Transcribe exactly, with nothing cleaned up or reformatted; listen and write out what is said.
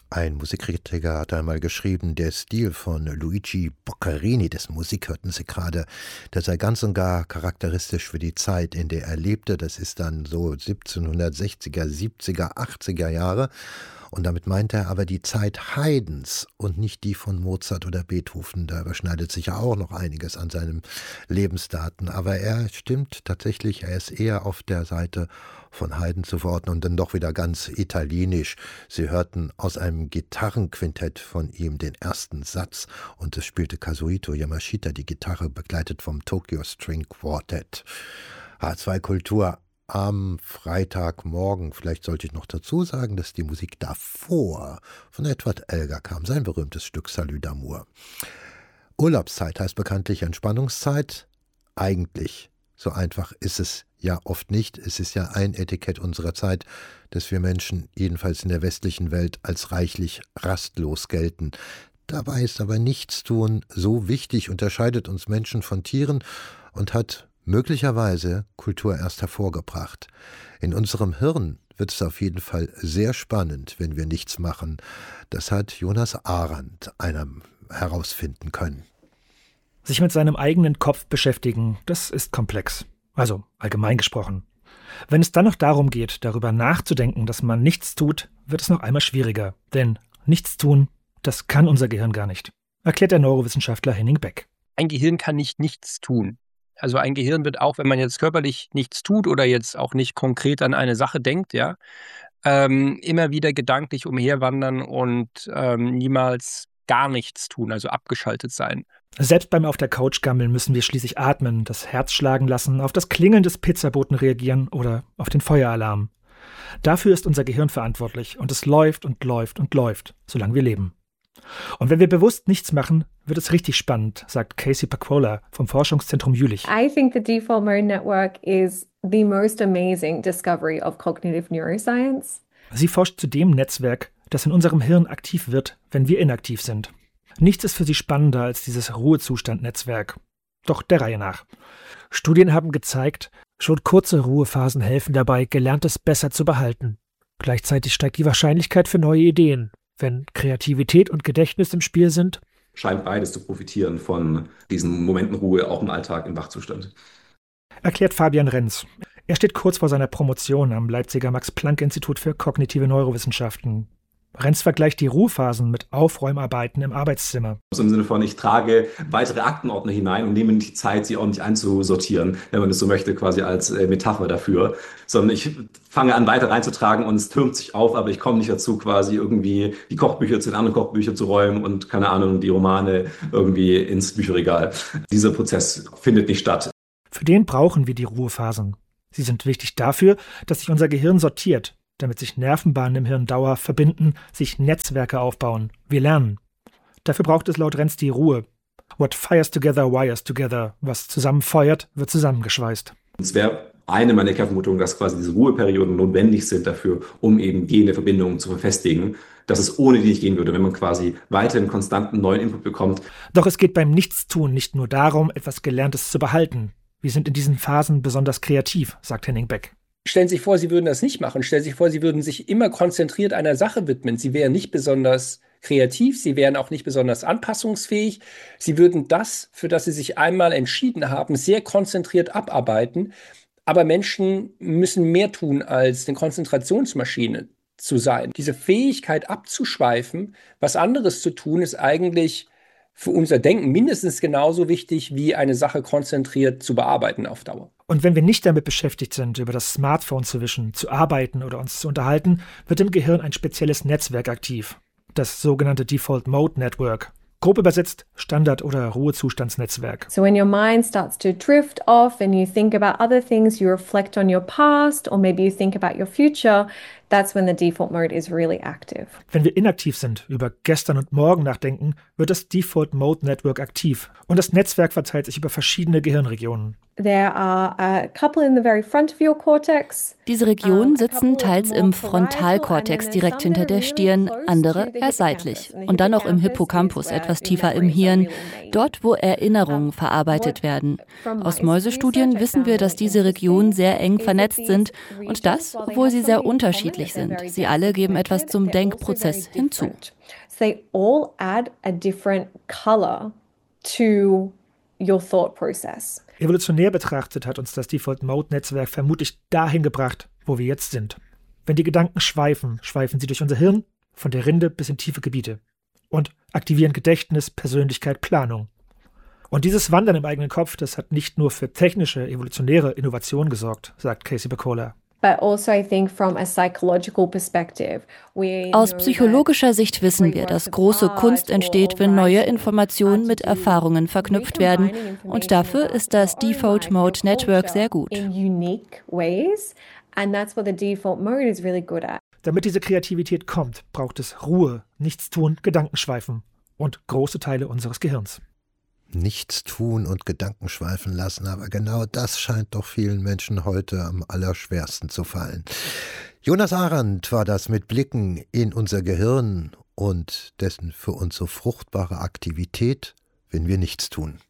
Ein Musikkritiker hat einmal geschrieben, der Stil von Luigi Boccherini, dessen Musik hörten Sie gerade, der sei ganz und gar charakteristisch für die Zeit, in der er lebte. Das ist dann so siebzehnhundertsechziger, siebziger, achtziger Jahre. Und damit meint er aber die Zeit Haydns und nicht die von Mozart oder Beethoven. Da überschneidet sich ja auch noch einiges an seinen Lebensdaten. Aber er stimmt tatsächlich, er ist eher auf der Seite von Haydn zu verorten und dann doch wieder ganz italienisch. Sie hörten aus einem Gitarrenquintett von ihm den ersten Satz und es spielte Kazuhito Yamashita die Gitarre, begleitet vom Tokyo String Quartet. H zwei Kultur am Freitagmorgen. Vielleicht sollte ich noch dazu sagen, dass die Musik davor von Edward Elgar kam, sein berühmtes Stück Salut d'amour. Urlaubszeit heißt bekanntlich Entspannungszeit. Eigentlich so einfach ist es ja oft nicht. Es ist ja ein Etikett unserer Zeit, dass wir Menschen, jedenfalls in der westlichen Welt, als reichlich rastlos gelten. Dabei ist aber Nichtstun so wichtig, unterscheidet uns Menschen von Tieren und hat möglicherweise Kultur erst hervorgebracht. In unserem Hirn wird es auf jeden Fall sehr spannend, wenn wir nichts machen. Das hat Jonas Arendt einem herausfinden können. Sich mit seinem eigenen Kopf beschäftigen, das ist komplex. Also allgemein gesprochen. Wenn es dann noch darum geht, darüber nachzudenken, dass man nichts tut, wird es noch einmal schwieriger. Denn nichts tun, das kann unser Gehirn gar nicht, erklärt der Neurowissenschaftler Henning Beck. Ein Gehirn kann nicht nichts tun. Also ein Gehirn wird auch, wenn man jetzt körperlich nichts tut oder jetzt auch nicht konkret an eine Sache denkt, ja, ähm, immer wieder gedanklich umherwandern und ähm, niemals gar nichts tun, also abgeschaltet sein. Selbst beim auf der Couch gammeln müssen wir schließlich atmen, das Herz schlagen lassen, auf das Klingeln des Pizzaboten reagieren oder auf den Feueralarm. Dafür ist unser Gehirn verantwortlich und es läuft und läuft und läuft, solange wir leben. Und wenn wir bewusst nichts machen, wird es richtig spannend, sagt Casey Paquola vom Forschungszentrum Jülich. I think the default mode network is the most amazing discovery of cognitive neuroscience. Sie forscht zu dem Netzwerk, das in unserem Hirn aktiv wird, wenn wir inaktiv sind. Nichts ist für sie spannender als dieses Ruhezustand-Netzwerk. Doch der Reihe nach. Studien haben gezeigt, schon kurze Ruhephasen helfen dabei, Gelerntes besser zu behalten. Gleichzeitig steigt die Wahrscheinlichkeit für neue Ideen. Wenn Kreativität und Gedächtnis im Spiel sind, scheint beides zu profitieren von diesen Momenten Ruhe, auch im Alltag, im Wachzustand. Erklärt Fabian Renz. Er steht kurz vor seiner Promotion am Leipziger Max-Planck-Institut für kognitive Neurowissenschaften. Renz vergleicht die Ruhephasen mit Aufräumarbeiten im Arbeitszimmer. Also im Sinne von, ich trage weitere Aktenordner hinein und nehme nicht die Zeit, sie ordentlich einzusortieren, wenn man es so möchte, quasi als Metapher dafür. Sondern ich fange an, weiter reinzutragen und es türmt sich auf, aber ich komme nicht dazu, quasi irgendwie die Kochbücher zu den anderen Kochbüchern zu räumen und, keine Ahnung, die Romane irgendwie ins Bücherregal. Dieser Prozess findet nicht statt. Für den brauchen wir die Ruhephasen. Sie sind wichtig dafür, dass sich unser Gehirn sortiert, damit sich Nervenbahnen im Hirn dauerhaft verbinden, sich Netzwerke aufbauen. Wir lernen. Dafür braucht es laut Renz die Ruhe. What fires together wires together. Was zusammenfeuert, wird zusammengeschweißt. Es wäre eine meiner Kernvermutungen, dass quasi diese Ruheperioden notwendig sind dafür, um eben gehende Verbindungen zu verfestigen, dass es ohne die nicht gehen würde, wenn man quasi weiterhin konstanten neuen Input bekommt. Doch es geht beim Nichtstun nicht nur darum, etwas Gelerntes zu behalten. Wir sind in diesen Phasen besonders kreativ, sagt Henning Beck. Stellen Sie sich vor, Sie würden das nicht machen. Stellen Sie sich vor, Sie würden sich immer konzentriert einer Sache widmen. Sie wären nicht besonders kreativ, Sie wären auch nicht besonders anpassungsfähig. Sie würden das, für das Sie sich einmal entschieden haben, sehr konzentriert abarbeiten. Aber Menschen müssen mehr tun, als eine Konzentrationsmaschine zu sein. Diese Fähigkeit abzuschweifen, was anderes zu tun, ist eigentlich für unser Denken mindestens genauso wichtig, wie eine Sache konzentriert zu bearbeiten auf Dauer. Und wenn wir nicht damit beschäftigt sind, über das Smartphone zu wischen, zu arbeiten oder uns zu unterhalten, wird im Gehirn ein spezielles Netzwerk aktiv. Das sogenannte Default Mode Network. Grob übersetzt Standard- oder Ruhezustandsnetzwerk. So when your mind starts to drift off and you think about other things, you reflect on your past or maybe you think about your future, that's when the default mode is really active. Wenn wir inaktiv sind, über gestern und morgen nachdenken, wird das Default Mode Network aktiv. Und das Netzwerk verteilt sich über verschiedene Gehirnregionen. There are a couple in the very front of your cortex. Diese Regionen sitzen teils im Frontalkortex direkt hinter der Stirn, andere eher seitlich. Und dann noch im Hippocampus, etwas tiefer im Hirn, dort, wo Erinnerungen verarbeitet werden. Aus Mäusestudien wissen wir, dass diese Regionen sehr eng vernetzt sind und das, obwohl sie sehr unterschiedlich unterschiedlich sind. Sie alle geben etwas zum Denkprozess hinzu. They all add a different color to your thought process. Evolutionär betrachtet hat uns das Default-Mode-Netzwerk vermutlich dahin gebracht, wo wir jetzt sind. Wenn die Gedanken schweifen, schweifen sie durch unser Hirn, von der Rinde bis in tiefe Gebiete und aktivieren Gedächtnis, Persönlichkeit, Planung. Und dieses Wandern im eigenen Kopf, das hat nicht nur für technische, evolutionäre Innovation gesorgt, sagt Casey Bacola. Aus psychologischer Sicht wissen wir, dass große Kunst entsteht, wenn neue Informationen mit Erfahrungen verknüpft werden. Und dafür ist das Default Mode Network sehr gut. Damit diese Kreativität kommt, braucht es Ruhe, Nichtstun, Gedankenschweifen und große Teile unseres Gehirns. Nichts tun und Gedanken schweifen lassen, aber genau das scheint doch vielen Menschen heute am allerschwersten zu fallen. Jonas Arendt war das mit Blicken in unser Gehirn und dessen für uns so fruchtbare Aktivität, wenn wir nichts tun.